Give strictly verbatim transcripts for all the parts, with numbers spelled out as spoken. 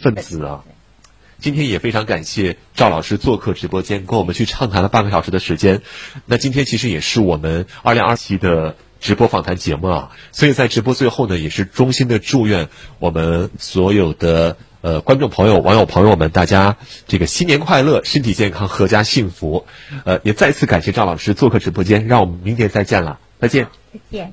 分子啊。今天也非常感谢赵老师做客直播间，跟我们去畅谈了半个小时的时间。那今天其实也是我们二零二期的直播访谈节目啊，所以在直播最后呢，也是衷心的祝愿我们所有的呃观众朋友、网友朋友们，大家这个新年快乐，身体健康，阖家幸福。呃，也再次感谢赵老师做客直播间，让我们明年再见了，再见。 再见。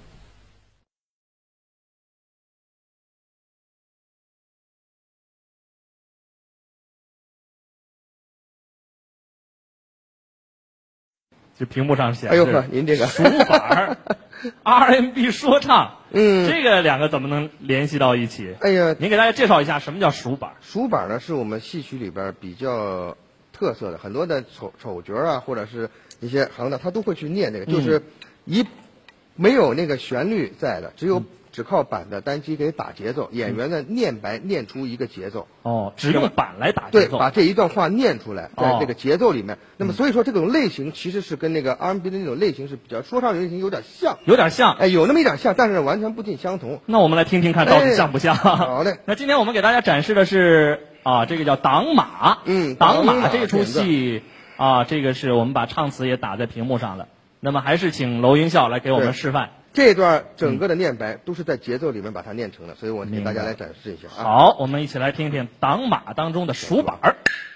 就屏幕上写哎呦呵，您这个数板 R and B 说唱， 嗯， 这个两个怎么能联系到一起？ 哎呀， 您给大家介绍一下什么叫数板？ 数板呢，是我们戏曲里边比较特色的，很多的丑丑角啊，或者是一些行当，他都会去念这个，就是一没有那个旋律在的，只有。嗯只靠板的单击给打节奏，演员呢念白念出一个节奏。 哦，只用板来打节奏。 对，把这一段话念出来，在这个节奏里面。哦、那么所以说这种类型其实是跟那个 R and B 的那种类型是比较说唱类型有点像， 有点像， 哎，有那么一点像，但是完全不尽相同。 那我们来听听看到底像不像？哎、 好嘞。 那今天我们给大家展示的是啊，这个叫党马。 嗯， 党马这出戏啊，这个是我们把唱词也打在屏幕上了。那么还是请娄云笑来给我们示范。 这段整个的念白都是在节奏里面把它念成的，所以我给大家来展示一下啊。 好，我们一起来听听党马当中的数板儿。